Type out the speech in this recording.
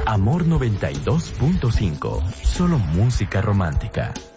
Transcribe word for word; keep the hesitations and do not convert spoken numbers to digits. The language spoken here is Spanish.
Amor noventa y dos punto cinco. Solo música romántica.